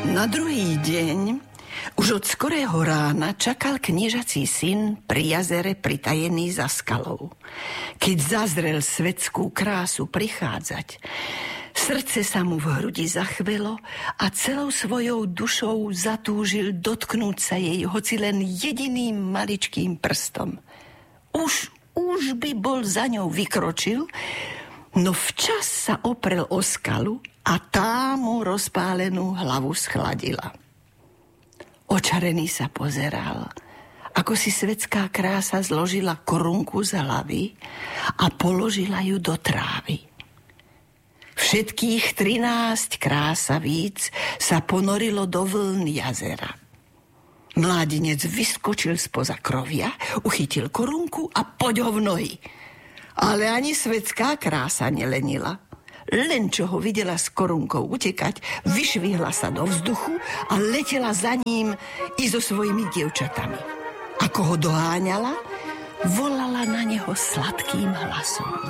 Na druhý deň, už od skorého rána, čakal kniežací syn pri jazere pritajený za skalou. Keď zazrel svetskú krásu prichádzať, srdce sa mu v hrudi zachvelo a celou svojou dušou zatúžil dotknúť sa jej hoci len jediným maličkým prstom. Už by bol za ňou vykročil, no včas sa oprel o skalu a tá mu rozpálenú hlavu schladila. Očarený sa pozeral, ako si svetská krása zložila korunku z hlavy a položila ju do trávy. Všetkých 13 krásavíc sa ponorilo do vln jazera. Mládenec vyskočil spoza krovia, uchytil korunku a poď ho v nohy. Ale ani svetská krása nelenila. Len čo ho videla s korunkou utekať, vyšvihla sa do vzduchu a letela za ním i so svojimi dievčatami. Ako ho doháňala, volala na neho sladkým hlasom.